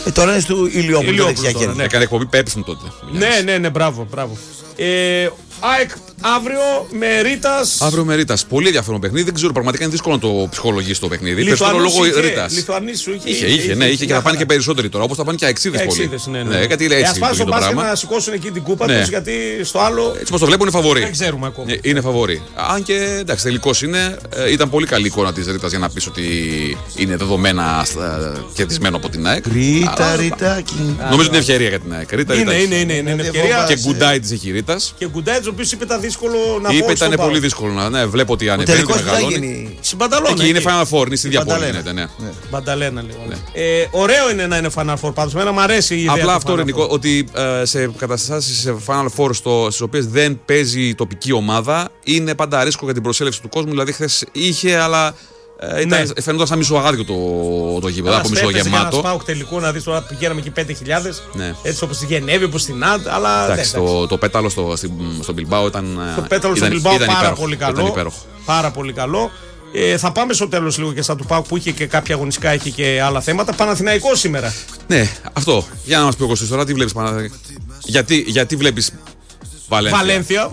Τώρα είναι στο Ηλιόπουλο. Έκανε εκπομπή Πέψουν τότε. Ναι, μπράβο. ΑΕΚ αύριο με Ρήτας. Αύριο με Ρήτας. Πολύ ενδιαφέρον παιχνίδι. Δεν ξέρω, πραγματικά είναι δύσκολο να το ψυχολογήσει το παιχνίδι. Περισσότερο λόγω Ρήτας. Λιθουανής σου είχε και θα πάνε και περισσότεροι τώρα. Όπως θα πάνε και αεξίδες πολύ. Ναι, κάτι λέει έτσι. Ας πάνε στο μπάσκετ να σηκώσουν εκεί την κούπα τους, γιατί στο άλλο. Έτσι πως το βλέπουν είναι φαβορί. Δεν ξέρουμε ακόμα. Είναι φαβορί. Αν και εντάξει, τελικός είναι. Ήταν πολύ καλή εικόνα της Ρήτας για να πεις ότι είναι δεδομένα κερδισμένο από την ΑΕΚ. Ρίτακι. Νομίζω είναι ευκαιρία για την ΑΕΚ. Είναι ευκαιρία. Και Γκουντάι της έχει Ρήτας. Και Γκουντάι, ο οποίος είπε ήταν δύσκολο να πω. Είπε ήταν πολύ δύσκολο. Ναι, βλέπω ότι ανεβαίνει και μεγαλώνει. Συμπανταλώνα. Εκεί είναι Final Four, είναι στη διαπόλη. Μπανταλένα λίγο. Ωραίο είναι να είναι Final Four πάντως. Εμένα μου αρέσει η ιδέα. Απλά αυτό είναι ότι σε καταστάσεις σε Final Four στις οποίες δεν παίζει η τοπική ομάδα είναι πάντα ρίσκο για την προσέλευση του κόσμου. Δηλαδή χθες είχε, αλλά φαίνονταν σαν μισοαγάδικο το γήπεδο, από μισογεμάτο. Πάω τελικό να δεις τώρα πηγαίναμε εκεί 5.000. Έτσι όπως στη Γενέβη, όπως στην Άντ. Εντάξει, το πέταλο στο Μπιλμπάο ήταν. Το πέταλο στο Μπιλμπάο πάρα πολύ καλό. Πάρα πολύ καλό. Θα πάμε στο τέλος λίγο και στα του ΠΑΟΚ που είχε και κάποια αγωνιστικά, έχει και άλλα θέματα. Παναθηναϊκός σήμερα. Ναι, αυτό. Για να μας πει ο Κωστής τώρα, τι βλέπεις γιατί βλέπεις Βαλένθια.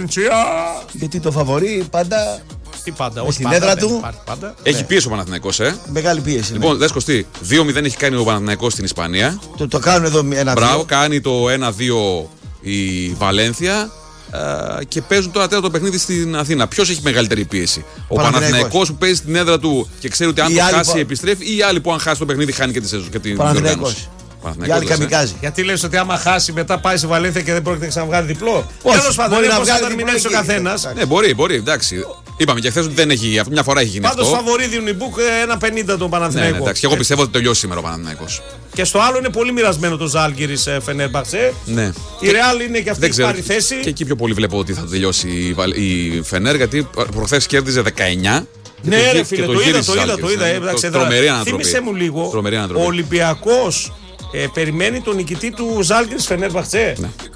Γιατί το φαβορί πάντα. Τι πάντα, όχι στην έδρα του. Έχει πίεση ο Παναθηναϊκός, Μεγάλη πίεση. Λοιπόν, δες Κωστή, 2-0 έχει κάνει ο Παναθηναϊκός στην Ισπανία. Το κάνουν εδώ 1-2. Μπράβο, κάνει το 1-2 η Βαλένθια. Και παίζουν τώρα τέταρτο παιχνίδι στην Αθήνα. Ποιος έχει μεγαλύτερη πίεση? Ο Παναθηναϊκός που παίζει στην έδρα του και ξέρει ότι αν το χάσει επιστρέφει, ή οι άλλοι που αν χάσει το παιχνίδι χάνει και τη σεζόν. Παναθηναϊκός. Για άλλη καμικάζι. Γιατί λες ότι άμα χάσει μετά πάει στη Βαλένθια και δεν πρόκειται να ξαναβγάλει διπλό? Τέλος πάντων, μπορεί να βγάλει ερμηνεύσει ο καθένας. Ναι, μπορεί, εντάξει. Είπαμε και χθες ότι δεν έχει, μια φορά έχει γίνει αυτό. Πάντως φαβορί δίνουν οι Μπουκ 1,50 τον Παναθηναϊκό. Ναι, εντάξει, και εγώ πιστεύω ότι τελειώσει σήμερα ο Παναθηναϊκός. Και στο άλλο είναι πολύ μοιρασμένο το Ζάλγκιρις Φενέρμπαξε. Ναι. Η Ρεάλ είναι και αυτή η πάρει θέση. Και εκεί πιο πολύ βλέπω ότι θα τελειώσει η Φενέρ, γιατί προχθές κέρδιζε 19. Ναι, ρε φίλε, το είδα. Τρομερή ανατροπή. Θύμισε μου λίγο, ο Ολυμπιακός περιμένει τον νικητή του Ζάλγκιρις Φενέρμπαξε.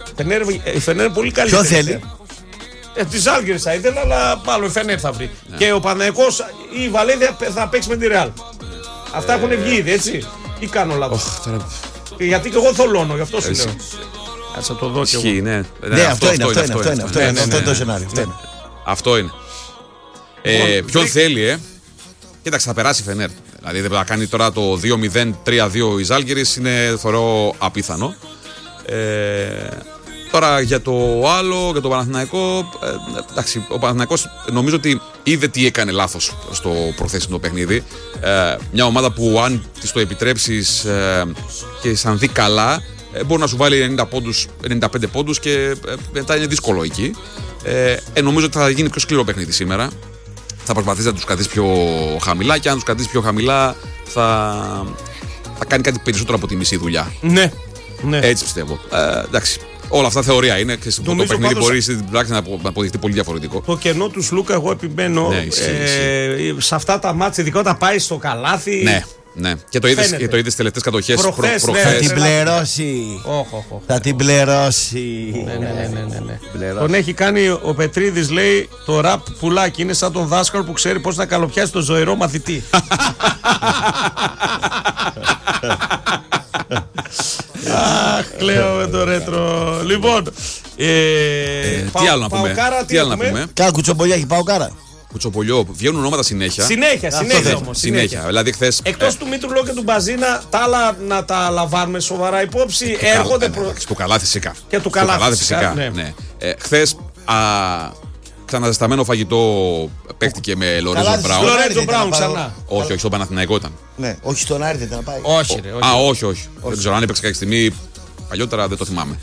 Η Φενέρ είναι πολύ καλή. Ποιο θέλει? Τη Ζάλγκιρις θα ήθελα, αλλά μάλλον η Φενέρ θα βρει. Και ο Παναθηναϊκός ή η Βαλένθια θα παίξει με τη Ρεάλ. Αυτά έχουν βγει ήδη, έτσι. Ή κάνω λάθος? Γιατί και εγώ θολώνω, γι' αυτό σου λέω. Ας το δω κι εγώ. Ναι, αυτό είναι το σενάριο. Αυτό είναι. Ποιον θέλει, κοίταξε, θα περάσει η Φενέρ. Δηλαδή θα κάνει τώρα το 2-0-3-2 η Ζάλγκιρις, είναι θεωρώ απίθανο. Τώρα για το άλλο, για το Παναθηναϊκό, εντάξει, ο Παναθηναϊκός νομίζω ότι είδε τι έκανε λάθος στο προθέσιμο παιχνίδι. Μια ομάδα που αν της το επιτρέψεις και σαν δει καλά, μπορεί να σου βάλει 90 πόντους, 95 πόντους και μετά είναι δύσκολο εκεί. Νομίζω ότι θα γίνει πιο σκληρό παιχνίδι σήμερα. Θα προσπαθήσει να τους κρατήσει πιο χαμηλά και αν τους κρατήσει πιο χαμηλά θα κάνει κάτι περισσότερο από τη μισή δουλειά. Ναι. Έτσι πιστεύω. Εντάξει. Όλα αυτά θεωρία είναι και το παιχνίδι μπορεί στην πράξη να αποδειχτεί πολύ διαφορετικό. Το κενό του Σλούκα, εγώ επιμένω, σε αυτά τα μάτια, ειδικά όταν πάει στο καλάθι. Ναι. Και το είδες στις τελευταίες κατοχές προχθές. Θα την πληρώσει. Θα την πληρώσει. Ναι. Τον έχει κάνει ο Πετρίδης, λέει, το ραπ πουλάκι. Είναι σαν τον δάσκαλο που ξέρει πώς να καλοπιάσει τον ζωηρό μαθητή. Αχ, κλαίω με το ρέτρο. Λοιπόν, τι άλλο να πούμε? Κάνα κουτσομπολιά έχει Παοκάρα. Κουτσοπολιό, βγαίνουν ονόματα συνέχεια. Συνέχεια. Δηλαδή χθες. Εκτός του Μήτρου Λό και του Μπαζίνα, τα άλλα να τα λαμβάνουμε σοβαρά υπόψη. Έρχονται του Καλάθι φυσικά. Και του Καλάθι φυσικά. Ναι. Χθες ξαναζεσταμένο φαγητό παίχτηκε με Λορέντζο Μπράουν. Λορέντζο Μπράουν ξανά. Όχι, στον Παναθηναϊκό ήταν. Ναι, όχι στον Άρη δεν να πάει. Όχι. Δεν ξέρω αν έπαιξε κάποια στιγμή. Παλιότερα δεν το θυμάμαι.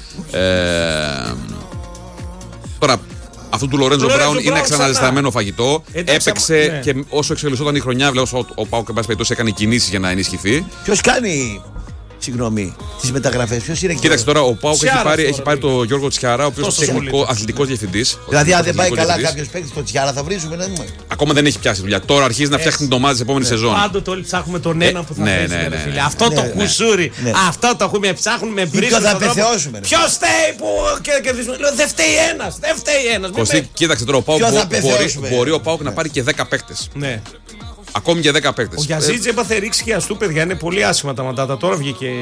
Τώρα, αυτού του Λορέντζο Μπράουν είναι ξαναζεσταμένο φαγητό. Έπαιξε και όσο εξελισσόταν η χρονιά, βλέπω ο ΠΑΟΚ εν πάση περιπτώσει έκανε κινήσεις για να ενισχυθεί. Ποιος κάνει, συγγνώμη, τις μεταγραφές? Ποιος είναι? Κοίταξε τώρα, ο ΠΑΟΚ έχει πάρει τον Γιώργο Τσιάρα, ο οποίος είναι αθλητικός διευθυντής. Δηλαδή, αν δεν πάει καλά κάποιος παίκτης, τον Τσιάρα θα βρίζουμε. Ακόμα δεν έχει πιάσει δουλειά. Τώρα αρχίζει να φτιάχνει την ομάδα της επόμενης σεζόν. Πάντοτε όλοι ψάχνουμε τον ένα που θα βρει. Αυτό το κουσούρι. Αυτό το έχουμε ψάχνουμε. Ποιο θα πεθεώσουμε? Ποιο φταίει που κερδίζουμε? Δεν φταίει ένας. Κωστή, κοίταξε τώρα, μπορεί ο ΠΑΟΚ να πάρει και 10 παίκτες. Ακόμη και 10 παίκτες. Ο Γιαζίτζη έπαθε ρήξη και αστού, παιδιά. Είναι πολύ άσχημα τα μαντάτα. Τώρα βγήκε